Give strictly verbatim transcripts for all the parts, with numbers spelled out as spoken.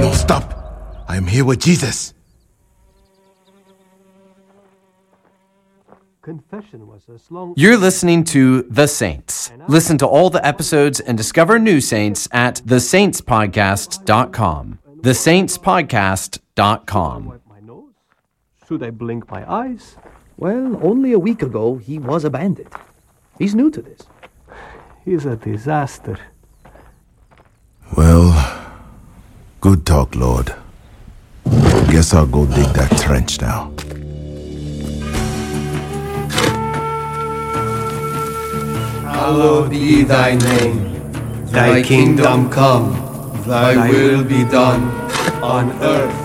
No, stop. I am here with Jesus. Confession was as long. You're listening to The Saints. Listen to all the episodes and discover new saints at the saints podcast dot com. the saints podcast dot com. Wipe my nose? Should I blink my eyes? Well, only a week ago, he was a bandit. He's new to this. He's a disaster. Well, good talk, Lord. Guess I'll go dig that trench now. Hallowed be thy name. Thy kingdom come. Thy will be done on earth.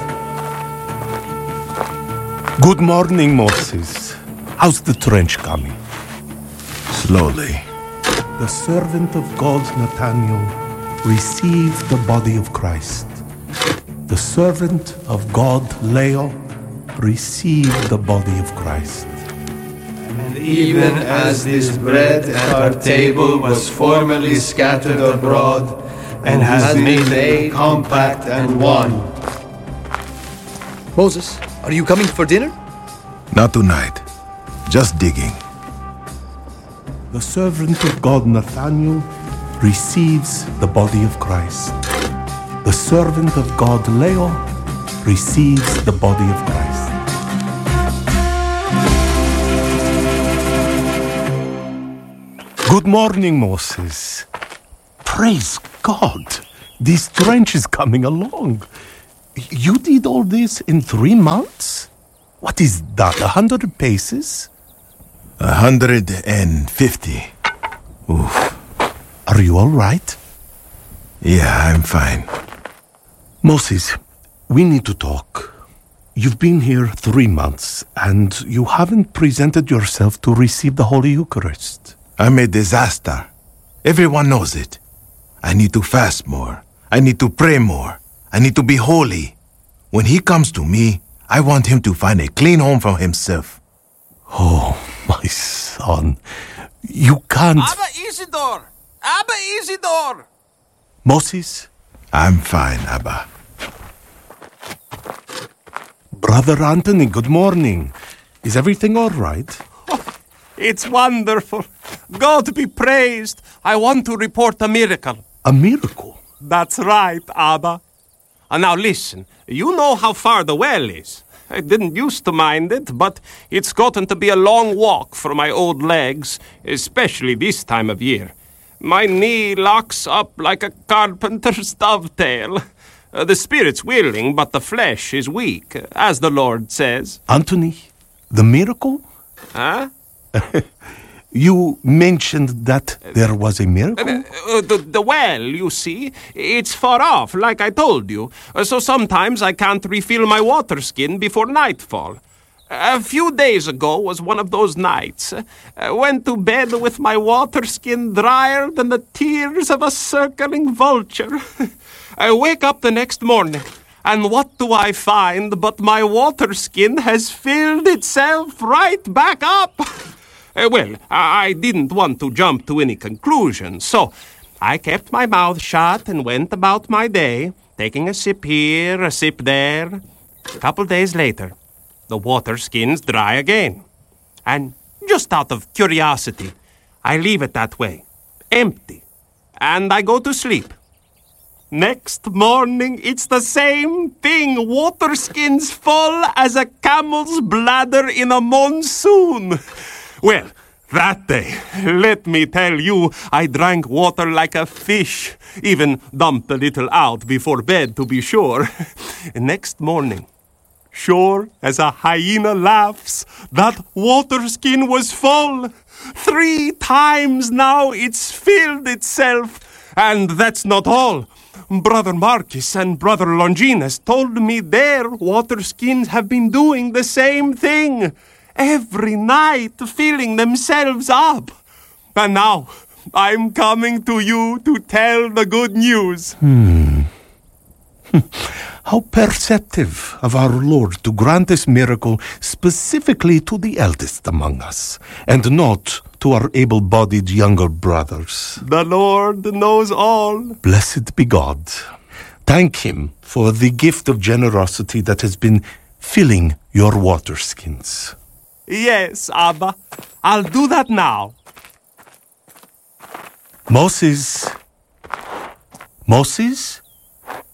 Good morning, Moses. How's the trench coming? Slowly. The servant of God, Nathaniel, received the body of Christ. The servant of God, Leo, received the body of Christ. And even as this bread at our table was formerly scattered abroad, and has been made compact and one. Moses, are you coming for dinner? Not tonight. Just digging. The servant of God, Nathaniel, receives the body of Christ. The servant of God, Leo, receives the body of Christ. Good morning, Moses. Praise God. This trench is coming along. You did all this in three months? What is that, a hundred paces? A hundred and fifty. Oof. Are you all right? Yeah, I'm fine. Moses, we need to talk. You've been here three months, and you haven't presented yourself to receive the Holy Eucharist. I'm a disaster. Everyone knows it. I need to fast more. I need to pray more. I need to be holy. When he comes to me, I want him to find a clean home for himself. Oh, my son, you can't... Abba Isidore! Abba Isidore! Moses? I'm fine, Abba. Brother Anthony, good morning. Is everything all right? It's wonderful. God be praised. I want to report a miracle. A miracle? That's right, Abba. And now listen, you know how far the well is. I didn't used to mind it, but it's gotten to be a long walk for my old legs, especially this time of year. My knee locks up like a carpenter's dovetail. Uh, the spirit's willing, but the flesh is weak, as the Lord says. Anthony, the miracle? Huh? You mentioned that there was a miracle? Uh, uh, the, the well, you see, it's far off, like I told you. Uh, so sometimes I can't refill my water skin before nightfall. A few days ago was one of those nights. I went to bed with my water skin drier than the tears of a circling vulture. I wake up the next morning, and what do I find but my water skin has filled itself right back up? Uh, well, I didn't want to jump to any conclusions, so I kept my mouth shut and went about my day, taking a sip here, a sip there. A couple days later, the water skin's dry again. And just out of curiosity, I leave it that way, empty, and I go to sleep. Next morning, it's the same thing. Water skin's full as a camel's bladder in a monsoon. Well, that day, let me tell you, I drank water like a fish, even dumped a little out before bed to be sure. Next morning, sure as a hyena laughs, that water skin was full. Three times now it's filled itself. And that's not all. Brother Marcus and Brother Longinus told me their water skins have been doing the same thing. Every night filling themselves up. And now, I'm coming to you to tell the good news. Hmm. How perceptive of our Lord to grant this miracle specifically to the eldest among us, and not to our able-bodied younger brothers. The Lord knows all. Blessed be God. Thank him for the gift of generosity that has been filling your water skins. Yes, Abba. I'll do that now. Moses. Moses?